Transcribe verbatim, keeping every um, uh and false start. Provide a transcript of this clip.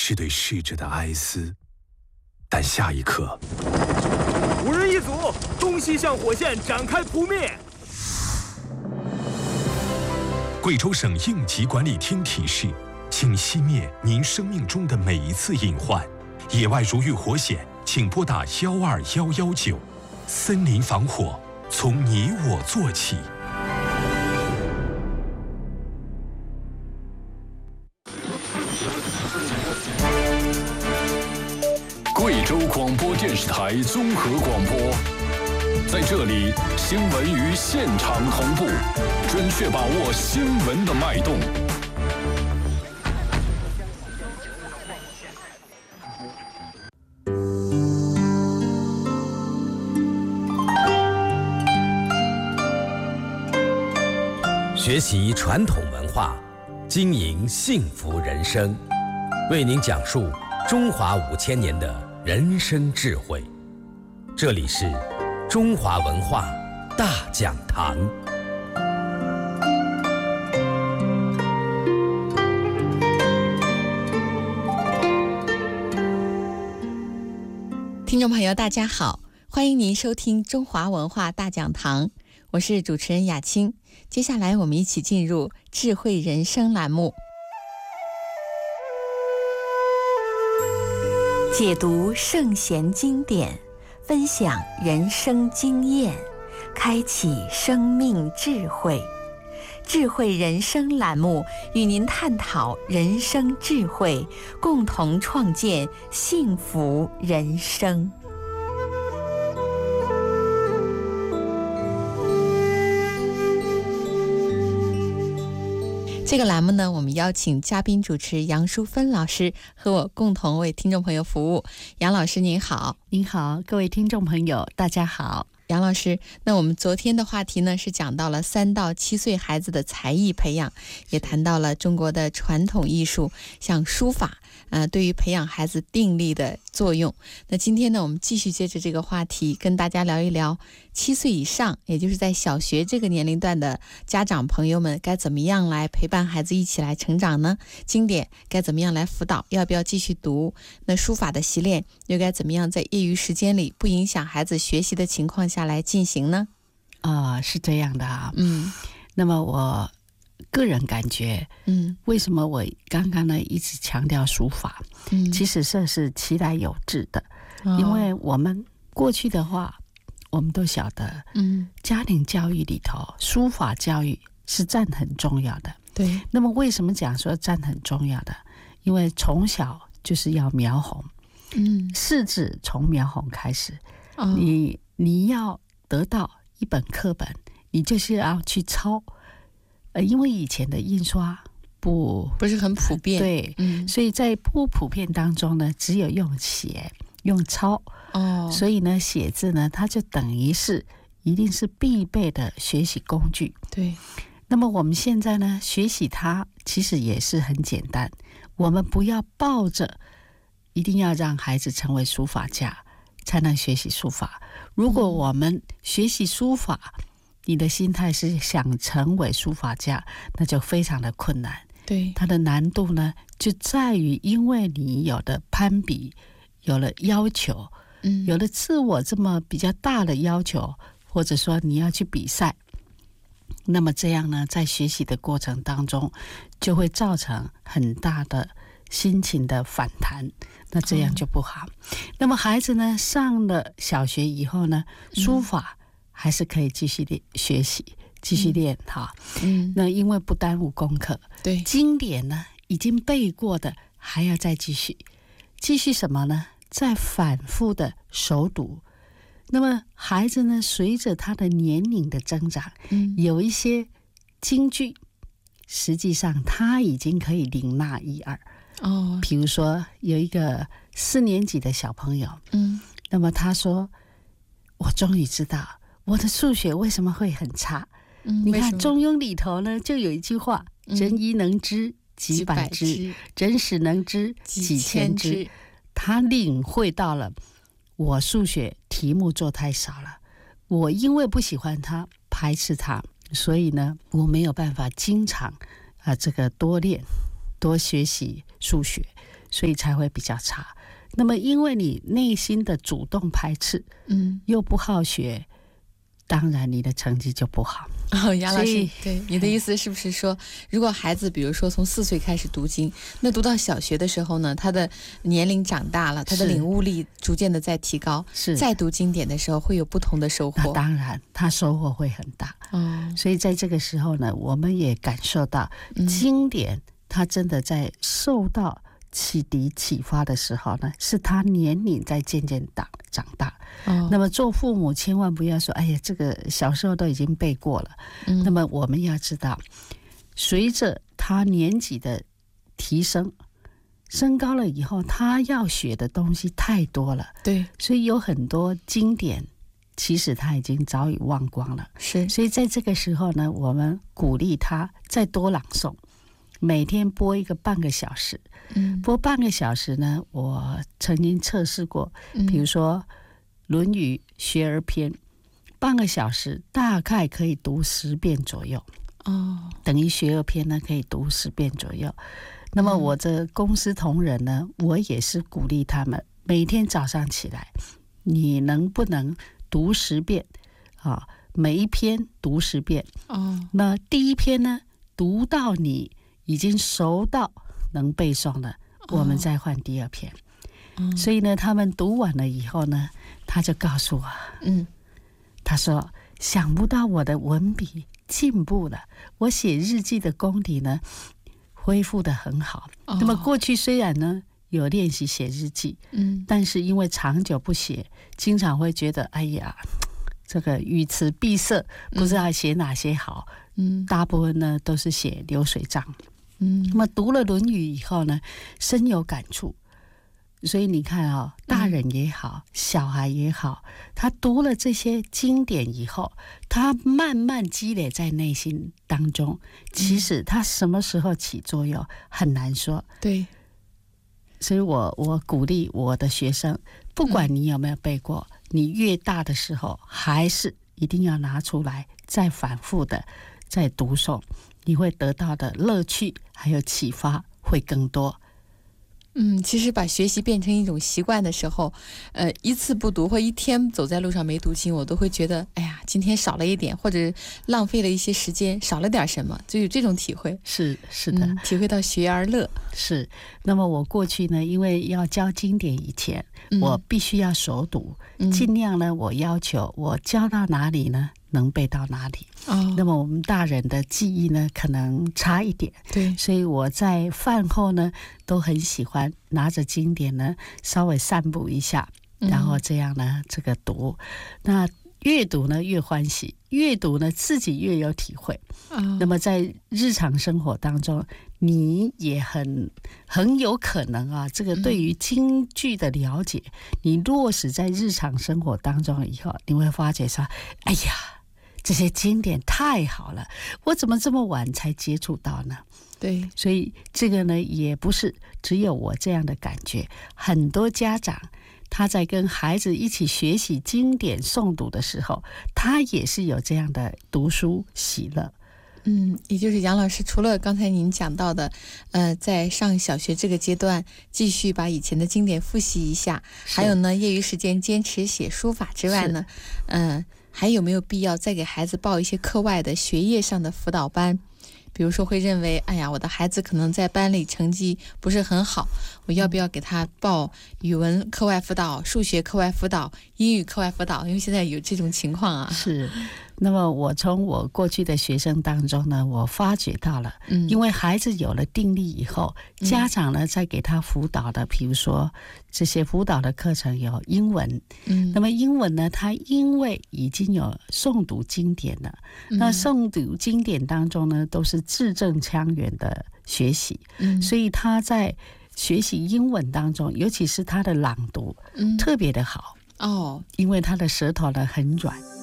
是对逝者的哀思，但下一刻， 五人一组，东西向火线展开扑灭。 贵州省应急管理厅提示，请熄灭您生命中的每一次隐患。野外如遇火险，请拨打幺二幺幺九。森林防火，从你我做起。 贵州广播电视台综合广播，在这里，新闻与现场同步，准确把握新闻的脉动。 学习传统文化，经营幸福人生，为您讲述中华五千年的人生智慧。这里是中华文化大讲堂。 听众朋友大家好，欢迎您收听中华文化大讲堂，我是主持人雅青。接下来我们一起进入智慧人生栏目， 解读圣贤经典，分享人生经验，开启生命智慧。智慧人生栏目与您探讨人生智慧，共同创建幸福人生。 这个栏目呢，我们邀请嘉宾主持杨淑芬老师和我共同为听众朋友服务。杨老师您好。 您好，各位听众朋友大家好。 杨老师，那我们昨天的话题呢是讲到了三到七岁孩子的才艺培养，也谈到了中国的传统艺术，像书法，呃，对于培养孩子定力的作用。那今天呢，我们继续接着这个话题，跟大家聊一聊七岁以上，也就是在小学这个年龄段的家长朋友们该怎么样来陪伴孩子一起来成长呢？经典该怎么样来辅导？要不要继续读？那书法的习练又该怎么样在业余时间里不影响孩子学习的情况下来进行呢？ 啊、呃，是这样的啊。嗯，那么我个人感觉，嗯，为什么我刚刚呢一直强调书法？嗯，其实这是其来有志的，哦、因为我们过去的话，我们都晓得，嗯，家庭教育里头，书法教育是占很重要的。对，那么为什么讲说占很重要的？因为从小就是要描红，嗯，是指从描红开始，哦、你你要得到一本课本，你就是要去抄，呃，因为以前的印刷不不是很普遍， 对，嗯，所以在不普遍当中呢，只有用写用抄，哦，所以呢，写字呢，它就等于是一定是必备的学习工具，对。那么我们现在呢，学习它其实也是很简单，我们不要抱着一定要让孩子成为书法家才能学习书法。如果我们学习书法，你的心态是想成为书法家，那就非常的困难。对，它的难度呢，就在于因为你有了攀比，有了要求，嗯，有了自我这么比较大的要求，或者说你要去比赛，那么这样呢，在学习的过程当中，就会造成很大的心情的反弹，那这样就不好。哦、那么孩子呢，上了小学以后呢，书法还是可以继续练学习，继续练哈。嗯，那因为不耽误功课。对，经典呢已经背过的，还要再继续，继续什么呢？再反复的熟读。那么孩子呢，随着他的年龄的增长，嗯，有一些京剧，实际上他已经可以领纳一二。哦，比如说有一个四年级的小朋友，嗯，那么他说：“我终于知道我的数学为什么会很差。嗯”你看《中庸》里头呢，就有一句话：“嗯、真一能知几百知，真十能知几千知。”他领会到了，我数学题目做太少了，我因为不喜欢它，排斥它，所以呢，我没有办法经常啊、呃、这个多练多学习数学， 所以才会比较差。那么因为你内心的主动排斥，嗯，又不好学，当然你的成绩就不好。 哦，杨老师，对你的意思是不是说，如果孩子比如说从四岁开始读经，那读到小学的时候呢，他的年龄长大了，他的领悟力逐渐的在提高，是再读经典的时候会有不同的收获。 那当然，他收获会很大。哦，所以在这个时候呢，我们也感受到经典，他真的在受到启迪启发的时候呢，是他年龄在渐渐长长大。哦，那么做父母千万不要说，哎呀，这个小时候都已经背过了。嗯，那么我们要知道，随着他年纪的提升，升高了以后，他要学的东西太多了。对，所以有很多经典，其实他已经早已忘光了。是，所以在这个时候呢，我们鼓励他再多朗诵。每天播一个半个小时，嗯，播半个小时呢，我曾经测试过，比如说《论语学而篇》，半个小时大概可以读十遍左右，哦，等于学而篇呢可以读十遍左右。那么我的公司同仁呢，我也是鼓励他们每天早上起来，你能不能读十遍啊？每一篇读十遍，哦，那第一篇呢，读到你已经熟到能背诵了，我们再换第二篇。哦，所以呢，他们读完了以后呢，他就告诉我，嗯，他说想不到我的文笔进步了，我写日记的功底呢恢复得很好。哦，那么过去虽然呢有练习写日记，嗯，但是因为长久不写，经常会觉得哎呀，这个语词闭塞，不知道写哪些好。嗯，大部分呢都是写流水账。嗯，那么读了《论语》以后呢，深有感触。所以你看啊，哦，大人也好，嗯，小孩也好，他读了这些经典以后，他慢慢积累在内心当中。其实他什么时候起作用很难说。对，所以我我鼓励我的学生，不管你有没有背过，嗯，你越大的时候，还是一定要拿出来，再反复的再读诵，你会得到的乐趣还有启发会更多。 嗯，其实把学习变成一种习惯的时候，呃，一次不读或一天走在路上没读经，我都会觉得，哎呀，今天少了一点，或者浪费了一些时间，少了点什么，就有这种体会。 是是的，嗯， 体会到学而乐。 是。那么我过去呢，因为要教经典以前，嗯，我必须要熟读，嗯，尽量呢，我要求我教到哪里呢，能背到哪里。哦，那么我们大人的记忆呢，可能差一点。对，所以我在饭后呢，都很喜欢拿着经典呢，稍微散步一下，然后这样呢，这个读。那越读呢越欢喜，越读呢自己越有体会。哦，那么在日常生活当中，你也很很有可能啊，这个对于京剧的了解，嗯，你落实在日常生活当中以后，你会发觉说，哎呀，这些经典太好了，我怎么这么晚才接触到呢？对，所以这个呢，也不是只有我这样的感觉，很多家长他在跟孩子一起学习经典诵读的时候，他也是有这样的读书喜乐。 嗯，也就是杨老师除了刚才您讲到的，呃，在上小学这个阶段继续把以前的经典复习一下，还有呢，业余时间坚持写书法之外呢，嗯、呃，还有没有必要再给孩子报一些课外的学业上的辅导班？比如说会认为，哎呀，我的孩子可能在班里成绩不是很好，我要不要给他报语文课外辅导、数学课外辅导、英语课外辅导？因为现在有这种情况啊。 是。那么我从我过去的学生当中呢，我发觉到了，嗯，因为孩子有了定力以后，家长呢在给他辅导的，比如说这些辅导的课程有英文，嗯，那么英文呢，他因为已经有诵读经典了，嗯，那诵读经典当中呢，都是字正腔圆的学习，嗯，所以他在学习英文当中，尤其是他的朗读，嗯，特别的好哦，因为他的舌头呢很软。